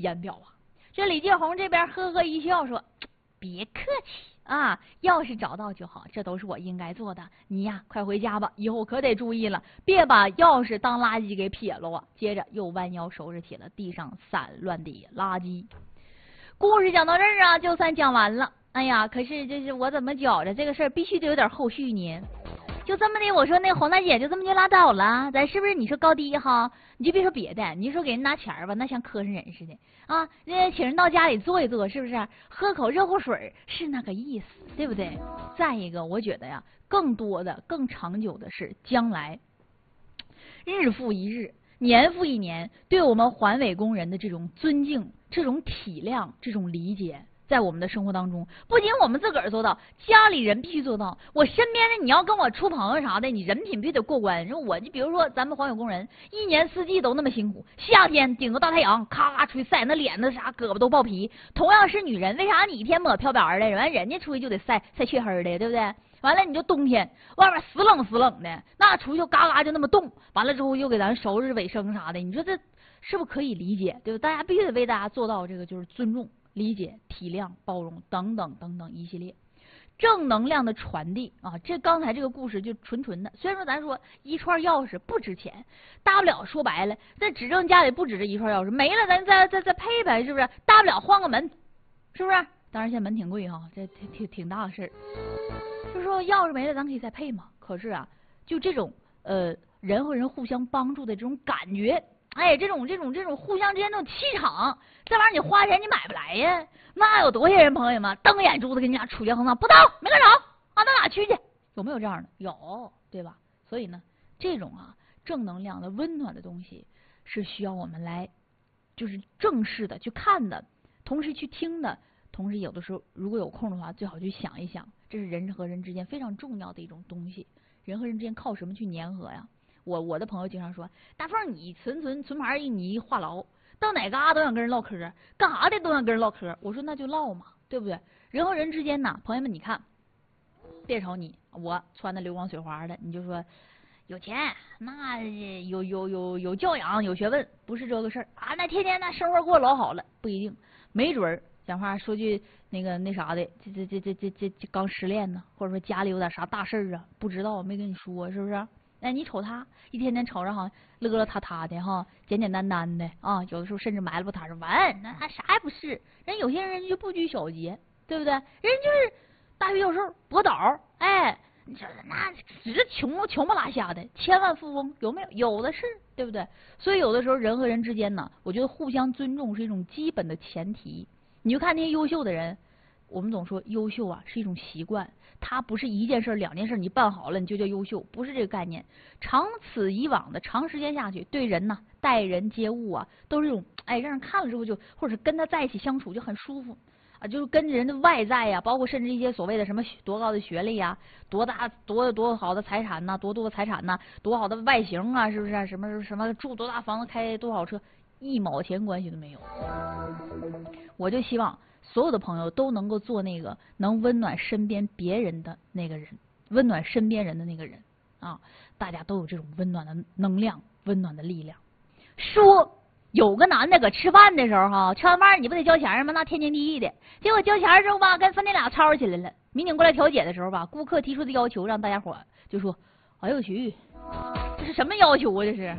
言表啊。这李介宏这边呵呵一笑说：“别客气啊，钥匙找到就好，这都是我应该做的。你呀，快回家吧，以后可得注意了，别把钥匙当垃圾给撇了啊。”接着又弯腰收拾起了地上散乱的垃圾。故事讲到这儿啊，就算讲完了。哎呀，可是这是我怎么觉着这个事儿必须得有点后续呢？就这么的，我说那红大姐就这么就拉倒了，咱是不是？你说高低哈，你就别说别的，你说给人拿钱吧，那像磕碜人似的啊！那请人到家里坐一坐，是不是？喝口热乎水是那个意思，对不对？再一个，我觉得呀，更多的、更长久的是将来，日复一日，年复一年，对我们环卫工人的这种尊敬、这种体谅、这种理解。在我们的生活当中，不仅我们自个儿做到，家里人必须做到。我身边的你要跟我处朋友啥的，你人品必须得过关。我就比如说咱们环卫工人，一年四季都那么辛苦，夏天顶个大太阳，咔咔出去晒，那脸子啥胳膊都爆皮。同样是女人，为啥你一天抹漂白的，完人家出去就得晒黢黑的，对不对？完了你就冬天外面死冷的，那出去嘎嘎就那么冻，完了之后又给咱收拾卫生啥的，你说这是不是可以理解？对吧？大家必须得为大家做到这个就是尊重。理解、体谅、包容等等等等一系列正能量的传递啊！这刚才这个故事就纯的，虽然说咱说一串钥匙不值钱，大不了说白了，这指证家里不止这一串钥匙，没了咱再配呗，是不是？大不了换个门，是不是？当然现在门挺贵哈，这挺大的事儿。就说钥匙没了，咱可以再配嘛。可是啊，就这种人和人互相帮助的这种感觉。哎，这种互相之间那种气场，这玩意儿你花钱你买不来呀！那有多些人朋友们瞪个眼珠子跟你俩出去横上，不到没看着啊，到哪去去？有没有这样的？有，对吧？所以呢，这种正能量的温暖的东西是需要我们来就是正视的去看的，同时去听的，同时有的时候如果有空的话，最好去想一想，这是人和人之间非常重要的一种东西。人和人之间靠什么去粘合呀？我的朋友经常说，大凤你存牌你话痨，到哪嘎都想跟人唠嗑，干啥的都想跟人唠嗑。我说那就唠嘛，对不对？人和人之间呐，朋友们你看，别瞅你我穿的流光水滑的，你就说有钱，那有教养有学问，不是这个事儿啊。那天天那生活过老好了，不一定，没准儿讲话说句那啥的，这刚失恋呢，或者说家里有点啥大事儿啊，不知道没跟你说，是不是？哎，你瞅他一天天瞅着好像乐乐塌的哈，简简单单的啊，有的时候甚至埋了不踏实，完那还啥也不是。人有些人就不拘小节，对不对？人就是大鱼小瘦跛倒，哎，你说那只是穷不拉瞎的千万富翁有没有？有的是，对不对？所以有的时候人和人之间呢，我觉得互相尊重是一种基本的前提。你就看那些优秀的人。我们总说优秀是一种习惯，它不是一件事两件事你办好了你就叫优秀，不是这个概念。长此以往的长时间下去，对人待人接物都是这种让人看了之后就或者是跟他在一起相处就很舒服啊，就是跟人的外在包括甚至一些所谓的什么多高的学历多好的财产多多的财产多好的外形是不是什么住多大房子开多少车，一毛钱关系都没有。我就希望所有的朋友都能够做那个能温暖身边别人的那个人，温暖身边人的那个人啊！大家都有这种温暖的能量，温暖的力量。说有个男的搁吃饭的时候吃完饭你不得交钱吗？那天经地义的。结果交钱之后跟饭店俩吵起来了。民警过来调解的时候顾客提出的要求让大家伙就说：“哎呦我去，这是什么要求啊？这是。”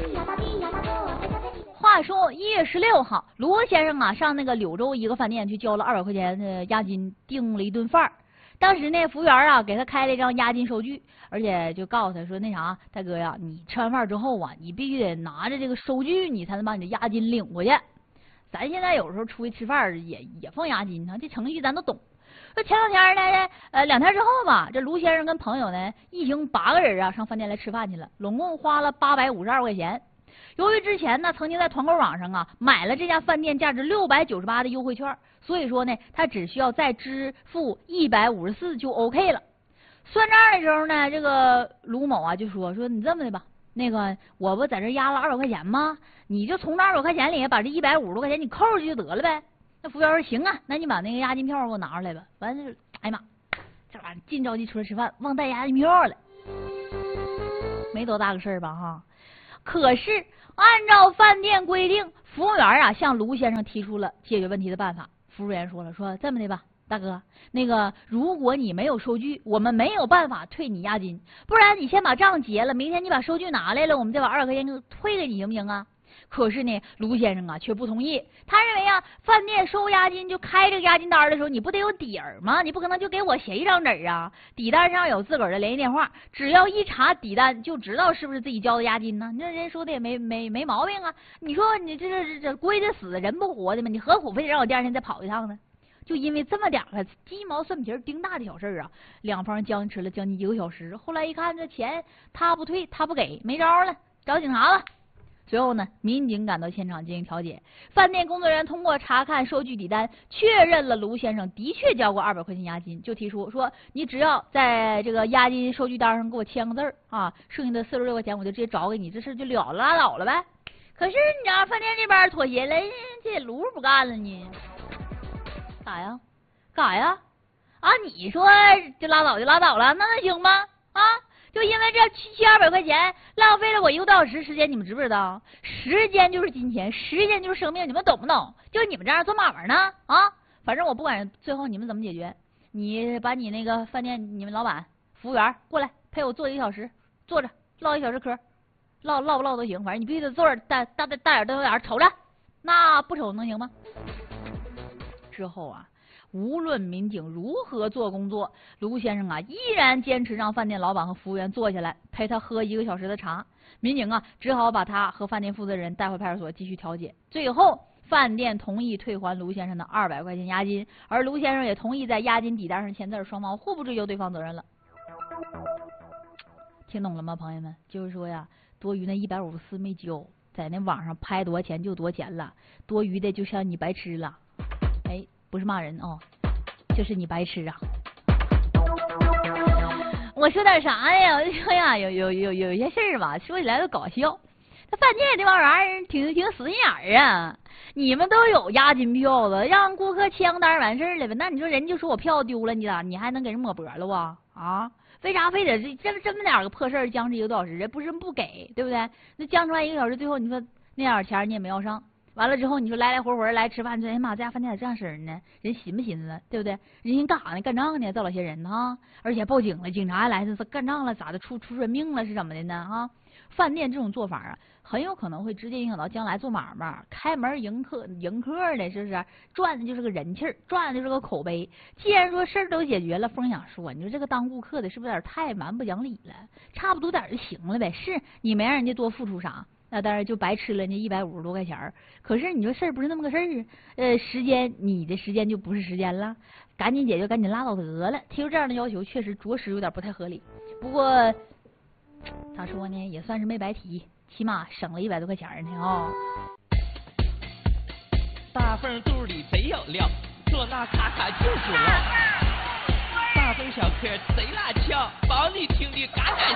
话说1月16号，罗先生上那个柳州一个饭店去交了200块钱的押金，订了一顿饭。当时那服务员给他开了一张押金收据，而且就告诉他说：“那啥，大哥呀，你吃完饭之后你必须得拿着这个收据，你才能把你的押金领回去。”咱现在有时候出去吃饭也放押金这程序咱都懂。说前2天呢，2天之后这卢先生跟朋友呢一行8个人上饭店来吃饭去了，拢共花了852块钱。由于之前曾经在团购网上买了这家饭店价值698的优惠券，所以说呢，他只需要再支付154就 OK 了。算账的时候呢，这个卢某就说你这么的吧，那个我不在这压了200块钱吗？你就从这200块钱里把这150多块钱你扣出去就得了呗。那服务员说行那你把那个押金票给我拿出来吧。完了，哎呀妈，这玩意儿尽着急出来吃饭，忘带押金票了，没多大个事儿吧可是按照饭店规定，服务员啊向卢先生提出了解决问题的办法。服务员说了，说这么的吧，大哥，那个如果你没有收据，我们没有办法退你押金，不然你先把账结了，明天你把收据拿来了，我们再把200块钱就退给你，行不行啊？可是呢，卢先生啊却不同意。他认为啊，饭店收押金就开这个押金单的时候，你不得有底儿吗？你不可能就给我写一张纸啊，底单上有自个儿的联系电话，只要一查底单就知道是不是自己交的押金呢。那人说的也没毛病啊。你说你这规矩死人不活的吗？你何苦非得让我第2天再跑一趟呢？就因为这么点个鸡毛蒜皮丁大的小事啊，两方僵持了将近1个小时。后来一看这钱他不退他不给，没招了，找警察了。随后呢，民警赶到现场进行调解。饭店工作人员通过查看收据底单，确认了卢先生的确交过200块钱押金，就提出说，你只要在这个押金收据单上给我签个字啊，剩下的46块钱我就直接找给你，这事就了了拉倒了呗。可是你知道饭店这边妥协了，这卢不干了呢。干啥呀？啊，你说就拉倒就拉倒了，那能行吗？啊？就因为这700-800块钱浪费了我1个多小时时间，你们知不知道？时间就是金钱，时间就是生命，你们懂不懂？就你们这样做买卖呢？啊，反正我不管最后你们怎么解决，你把你那个饭店你们老板服务员过来陪我坐1个小时，坐着唠1小时嗑，唠不唠都行，反正你必须得坐着大眼瞪小眼瞅着，那不瞅能行吗？之后啊，无论民警如何做工作，卢先生啊依然坚持让饭店老板和服务员坐下来陪他喝1个小时的茶。民警啊只好把他和饭店负责人带回派出所继续调解。最后饭店同意退还卢先生的200块钱押金，而卢先生也同意在押金底单上签字，双方互不追究对方责任了。听懂了吗，朋友们？就是说呀，多余那154没交，在那网上拍多少钱就多少钱了，多余的就像你白吃了。哎，不是骂人哦，就是你白痴啊！我说点啥呀？我就说呀，有些事儿吧，说起来都搞笑。这饭店这帮玩意儿挺死心眼儿啊！你们都有押金票子，让顾客签单完事儿了呗？那你说人就说我票丢了，你还能给人抹脖了哇？啊？为啥非得这么点个破事儿僵持1个多小时？不是不给，对不对？那僵持完1个小时，最后你说那点钱你也没要上。完了之后，你说来活来吃饭，说哎妈，这家饭店咋这样式儿呢？人寻不寻思，对不对？人家干啥呢？干仗呢？造老些人呢？而且报警了，警察来是干仗了，咋的？出人命了是怎么的呢？啊！饭店这种做法啊，很有可能会直接影响到将来做买卖，开门迎客的，是不是？赚的就是个人气儿，赚的就是个口碑。既然说事儿都解决了，风想说，你说这个当顾客的是不是有点太蛮不讲理了？差不多点就行了呗。是你没让人家多付出啥。那当然就白吃了那150多块钱。可是你说事儿不是那么个事儿，你的时间就不是时间了，赶紧解决，赶紧拉倒得了。提出这样的要求，确实着实有点不太合理。不过咋说呢，也算是没白提，起码省了100多块钱呢啊！ 大缝肚里贼有料，做那卡卡就是唠。大风小嗑贼拉俏，保你听的嘎嘎